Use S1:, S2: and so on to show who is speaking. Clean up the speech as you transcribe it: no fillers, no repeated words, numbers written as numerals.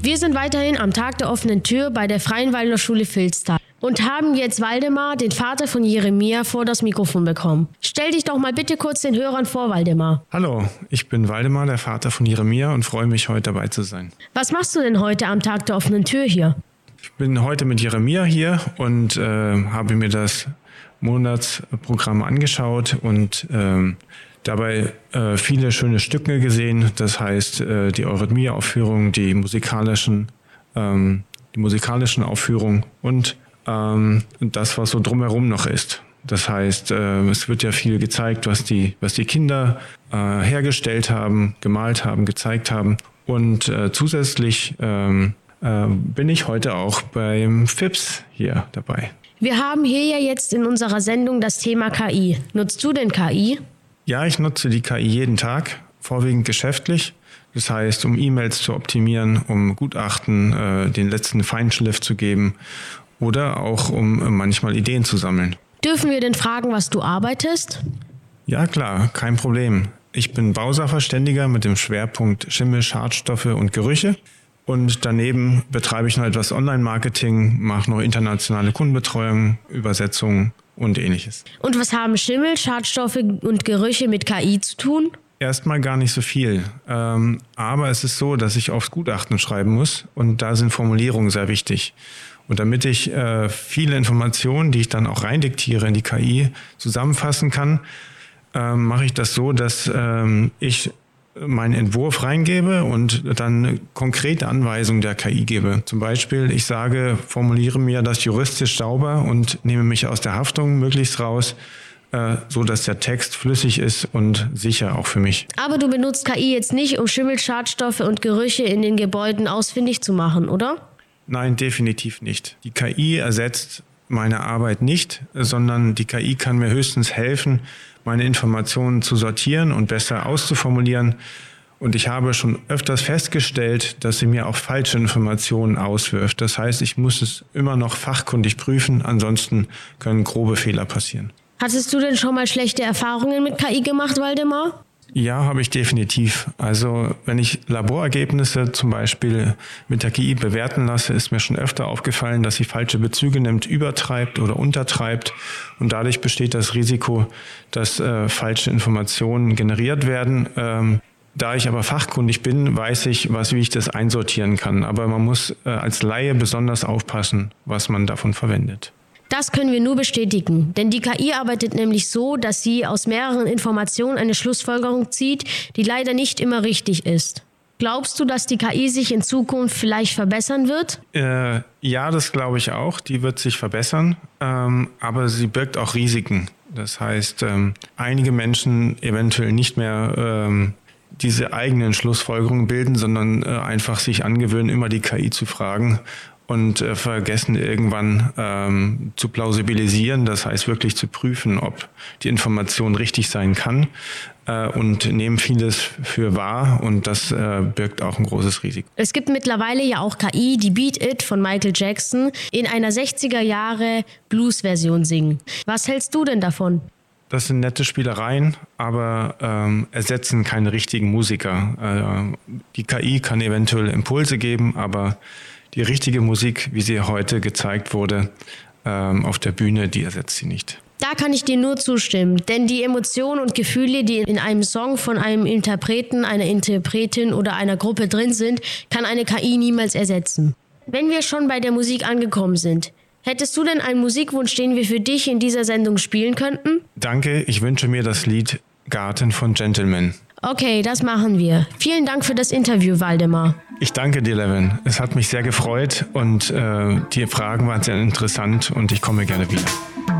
S1: Wir sind weiterhin am Tag der offenen Tür bei der Freien Waldorfschule Vilstal und haben jetzt Waldemar, den Vater von Jeremia, vor das Mikrofon bekommen. Stell dich doch mal bitte kurz den Hörern vor, Waldemar.
S2: Hallo, ich bin Waldemar, der Vater von Jeremia und freue mich, heute dabei zu sein.
S1: Was machst du denn heute am Tag der offenen Tür hier?
S2: Ich bin heute mit Jeremia hier und habe mir das Monatsprogramm angeschaut und dabei viele schöne Stücke gesehen. Das heißt, die Eurythmie-Aufführung, die musikalischen Aufführungen und das, was so drumherum noch ist. Das heißt, es wird ja viel gezeigt, was die Kinder hergestellt haben, gemalt haben, gezeigt haben. Und zusätzlich bin ich heute auch beim FIPS hier dabei.
S1: Wir haben hier ja jetzt in unserer Sendung das Thema KI. Nutzt du denn KI?
S2: Ja, ich nutze die KI jeden Tag, vorwiegend geschäftlich. Das heißt, um E-Mails zu optimieren, um Gutachten den letzten Feinschliff zu geben oder auch um manchmal Ideen zu sammeln.
S1: Dürfen wir denn fragen, was du arbeitest?
S2: Ja, klar, kein Problem. Ich bin Bausachverständiger mit dem Schwerpunkt Schimmel, Schadstoffe und Gerüche. Und daneben betreibe ich noch etwas Online-Marketing, mache noch internationale Kundenbetreuung, Übersetzungen und Ähnliches.
S1: Und was haben Schimmel, Schadstoffe und Gerüche mit KI zu tun?
S2: Erstmal gar nicht so viel. Aber es ist so, dass ich oft Gutachten schreiben muss und da sind Formulierungen sehr wichtig. Und damit ich viele Informationen, die ich dann auch reindiktiere in die KI, zusammenfassen kann, mache ich das so, dass ich meinen Entwurf reingebe und dann konkrete Anweisungen der KI gebe. Zum Beispiel, ich formuliere mir das juristisch sauber und nehme mich aus der Haftung möglichst raus, so dass der Text flüssig ist und sicher auch für mich.
S1: Aber du benutzt KI jetzt nicht, um Schimmel, Schadstoffe und Gerüche in den Gebäuden ausfindig zu machen, oder?
S2: Nein, definitiv nicht. Die KI ersetzt meine Arbeit nicht, sondern die KI kann mir höchstens helfen, meine Informationen zu sortieren und besser auszuformulieren. Und ich habe schon öfters festgestellt, dass sie mir auch falsche Informationen auswirft. Das heißt, ich muss es immer noch fachkundig prüfen, ansonsten können grobe Fehler passieren.
S1: Hattest du denn schon mal schlechte Erfahrungen mit KI gemacht, Waldemar?
S2: Ja, habe ich definitiv. Also wenn ich Laborergebnisse zum Beispiel mit der KI bewerten lasse, ist mir schon öfter aufgefallen, dass sie falsche Bezüge nimmt, übertreibt oder untertreibt. Und dadurch besteht das Risiko, dass falsche Informationen generiert werden. Da ich aber fachkundig bin, weiß ich, wie ich das einsortieren kann. Aber man muss als Laie besonders aufpassen, was man davon verwendet.
S1: Das können wir nur bestätigen, denn die KI arbeitet nämlich so, dass sie aus mehreren Informationen eine Schlussfolgerung zieht, die leider nicht immer richtig ist. Glaubst du, dass die KI sich in Zukunft vielleicht verbessern wird?
S2: Ja, das glaube ich auch. Die wird sich verbessern, aber sie birgt auch Risiken. Das heißt, einige Menschen eventuell nicht mehr diese eigenen Schlussfolgerungen bilden, sondern einfach sich angewöhnen, immer die KI zu fragen. Und vergessen irgendwann zu plausibilisieren, das heißt wirklich zu prüfen, ob die Information richtig sein kann und nehmen vieles für wahr und das birgt auch ein großes Risiko.
S1: Es gibt mittlerweile ja auch KI, die Beat It von Michael Jackson in einer 60er Jahre Blues-Version singen. Was hältst du denn davon?
S2: Das sind nette Spielereien, aber ersetzen keine richtigen Musiker. Die KI kann eventuell Impulse geben, aber die richtige Musik, wie sie heute gezeigt wurde, auf der Bühne, die ersetzt sie nicht.
S1: Da kann ich dir nur zustimmen, denn die Emotionen und Gefühle, die in einem Song von einem Interpreten, einer Interpretin oder einer Gruppe drin sind, kann eine KI niemals ersetzen. Wenn wir schon bei der Musik angekommen sind, hättest du denn einen Musikwunsch, den wir für dich in dieser Sendung spielen könnten?
S2: Danke, ich wünsche mir das Lied Garten von Gentlemen.
S1: Okay, das machen wir. Vielen Dank für das Interview, Waldemar.
S2: Ich danke dir, Levin. Es hat mich sehr gefreut und die Fragen waren sehr interessant und ich komme gerne wieder.